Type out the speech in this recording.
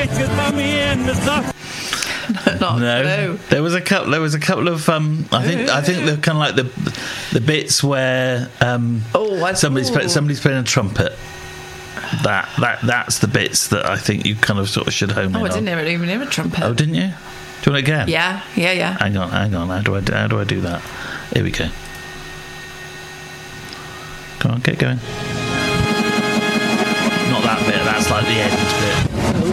Not No, clue. there was a couple. There was a couple of. I think they're kind of like the bits where somebody's playing a trumpet. That's the bits that I think you kind of sort of should home in I on. didn't even hear a trumpet. Oh, didn't you? Do you want it again? Yeah. Hang on. How do I do that? Here we go. Come on, get going. Not that bit. That's like the end bit.